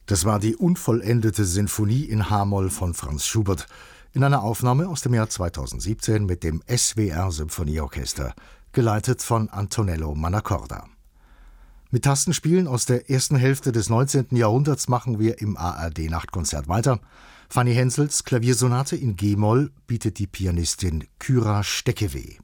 Das war die unvollendete Sinfonie in H-Moll von Franz Schubert in einer Aufnahme aus dem Jahr 2017 mit dem SWR Symphonieorchester, geleitet von Antonello Mannacorda. Mit Tastenspielen aus der ersten Hälfte des 19. Jahrhunderts machen wir im ARD-Nachtkonzert weiter. Fanny Hensels Klaviersonate in G-Moll bietet die Pianistin Kyra Steckeweh.